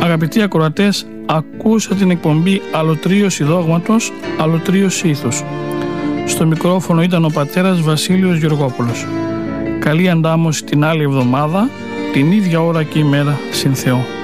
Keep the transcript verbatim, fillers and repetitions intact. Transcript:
Αγαπητοί ακροατές, ακούσα την εκπομπή Αλωτρίωση Δόγματος, Αλωτρίωση Ήθους. Στο μικρόφωνο ήταν ο πατέρας Βασίλειος Γεωργόπουλος. Καλή αντάμωση την άλλη εβδομάδα, την ίδια ώρα και ημέρα, συν Θεό.